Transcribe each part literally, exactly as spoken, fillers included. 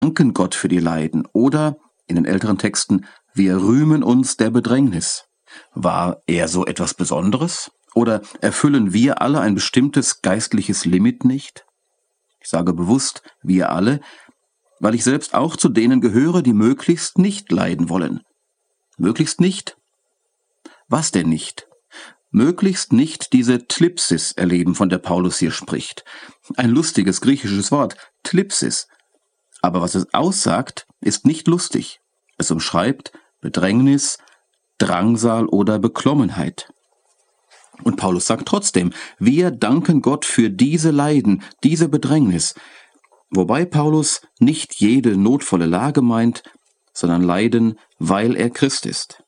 danken Gott für die Leiden oder in den älteren Texten, wir rühmen uns der Bedrängnis. War er so etwas Besonderes? Oder erfüllen wir alle ein bestimmtes geistliches Limit nicht? Ich sage bewusst wir alle, weil ich selbst auch zu denen gehöre, die möglichst nicht leiden wollen. Möglichst nicht? Was denn nicht? Möglichst nicht diese Thlipsis erleben, von der Paulus hier spricht. Ein lustiges griechisches Wort, Thlipsis. Aber was es aussagt, ist nicht lustig. Es umschreibt Bedrängnis, Drangsal oder Beklommenheit. Und Paulus sagt trotzdem, wir danken Gott für diese Leiden, diese Bedrängnis. Wobei Paulus nicht jede notvolle Lage meint, sondern Leiden, weil er Christ ist.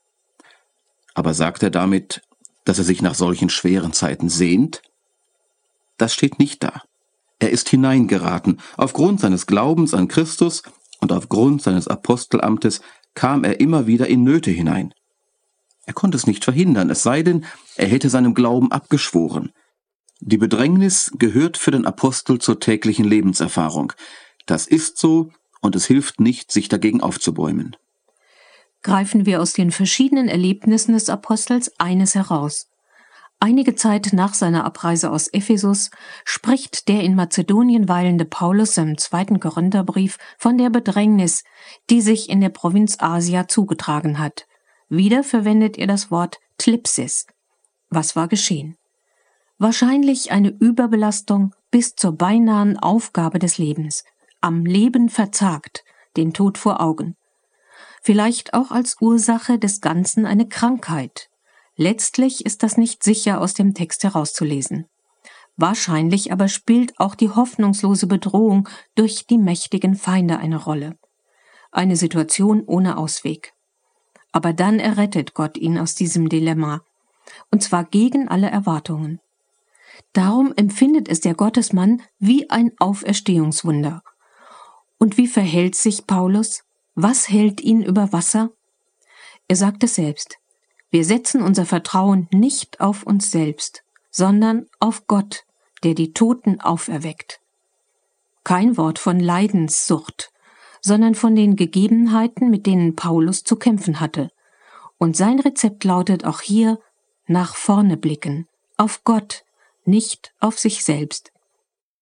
Aber sagt er damit, dass er sich nach solchen schweren Zeiten sehnt? Das steht nicht da. Er ist hineingeraten. Aufgrund seines Glaubens an Christus und aufgrund seines Apostelamtes kam er immer wieder in Nöte hinein. Er konnte es nicht verhindern, es sei denn, er hätte seinem Glauben abgeschworen. Die Bedrängnis gehört für den Apostel zur täglichen Lebenserfahrung. Das ist so und es hilft nicht, sich dagegen aufzubäumen. Greifen wir aus den verschiedenen Erlebnissen des Apostels eines heraus. Einige Zeit nach seiner Abreise aus Ephesus spricht der in Mazedonien weilende Paulus im zweiten Korintherbrief von der Bedrängnis, die sich in der Provinz Asia zugetragen hat. Wieder verwendet er das Wort Thlipsis. Was war geschehen? Wahrscheinlich eine Überbelastung bis zur beinahen Aufgabe des Lebens. Am Leben verzagt, den Tod vor Augen. Vielleicht auch als Ursache des Ganzen eine Krankheit. Letztlich ist das nicht sicher aus dem Text herauszulesen. Wahrscheinlich aber spielt auch die hoffnungslose Bedrohung durch die mächtigen Feinde eine Rolle. Eine Situation ohne Ausweg. Aber dann errettet Gott ihn aus diesem Dilemma, und zwar gegen alle Erwartungen. Darum empfindet es der Gottesmann wie ein Auferstehungswunder. Und wie verhält sich Paulus? Was hält ihn über Wasser? Er sagt es selbst. Wir setzen unser Vertrauen nicht auf uns selbst, sondern auf Gott, der die Toten auferweckt. Kein Wort von Leidenssucht, sondern von den Gegebenheiten, mit denen Paulus zu kämpfen hatte. Und sein Rezept lautet auch hier, nach vorne blicken, auf Gott, nicht auf sich selbst.